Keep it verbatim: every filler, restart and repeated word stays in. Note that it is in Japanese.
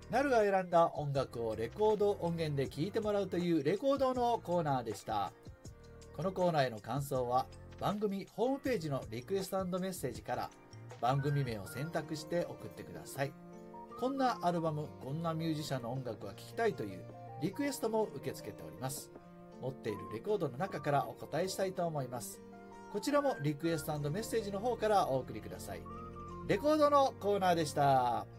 なるが選んだ音楽をレコード音源で聴いてもらうというレコードのコーナーでした。このコーナーへの感想は番組ホームページのリクエスト&メッセージから番組名を選択して送ってください。こんなアルバム、こんなミュージシャンの音楽が聴きたいというリクエストも受け付けております。持っているレコードの中からお答えしたいと思います。こちらもリクエスト&メッセージの方からお送りください。レコードのコーナーでした。